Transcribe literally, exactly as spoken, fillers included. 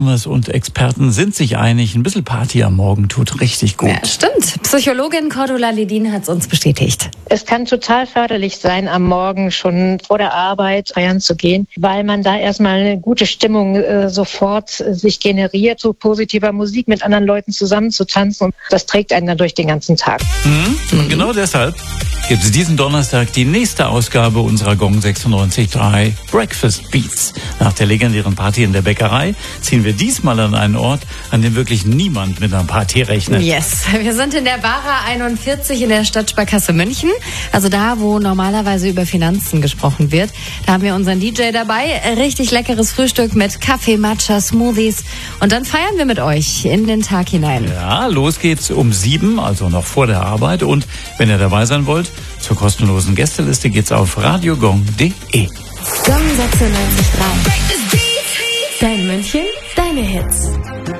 Und Experten sind sich einig, ein bisschen Party am Morgen tut richtig gut. Ja, stimmt. Psychologin Cordula Ledin hat es uns bestätigt. Es kann total förderlich sein, am Morgen schon vor der Arbeit feiern zu gehen, weil man da erstmal eine gute Stimmung äh, sofort äh, sich generiert, so positiver Musik mit anderen Leuten zusammen zu tanzen. Und das trägt einen dann durch den ganzen Tag. Mhm. Und genau deshalb gibt es diesen Donnerstag die nächste Ausgabe unserer Gong sechsundneunzig Komma drei Breakfast Beats. Nach der legendären Party in der Bäckerei ziehen wir diesmal an einen Ort, an dem wirklich niemand mit einer Party rechnet. Yes, wir sind in der Bara einundvierzig in der Stadtsparkasse München. Also da, wo normalerweise über Finanzen gesprochen wird. Da haben wir unseren D J dabei. Richtig leckeres Frühstück mit Kaffee, Matcha, Smoothies. Und dann feiern wir mit euch in den Tag hinein. Ja, los geht's um sieben, also noch vor der Arbeit. Und wenn ihr dabei sein wollt, zur kostenlosen Gästeliste geht's auf radiogong punkt de. Gong sechsundneunzig Komma drei. Dein München, deine Hits.